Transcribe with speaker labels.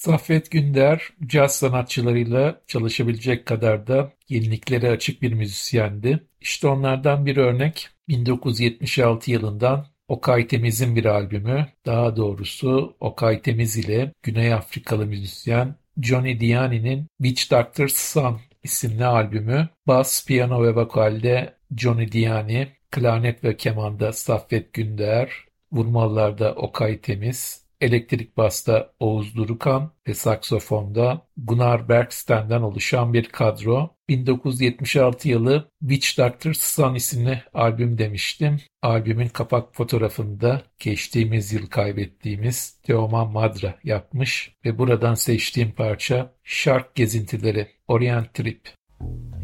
Speaker 1: Saffet Günder, caz sanatçılarıyla çalışabilecek kadar da yeniliklere açık bir müzisyendi. İşte onlardan bir örnek 1976 yılından Okay Temiz'in bir albümü, daha doğrusu Okay Temiz ile Güney Afrikalı müzisyen Johnny Diani'nin Witch Doctor's Son isimli albümü. Bas, piyano ve vokalde Johnny Diani, klarnet ve kemanda Saffet Günder, vurmalarda Okay Temiz, elektrik basta Oğuz Durukan ve saksofonda Gunnar Bergsten'den oluşan bir kadro. 1976 yılı Witch Doctor's Son isimli albüm demiştim. Albümün kapak fotoğrafında geçtiğimiz yıl kaybettiğimiz Teoman Madra yapmış ve buradan seçtiğim parça Şark Gezintileri, Orient Trip.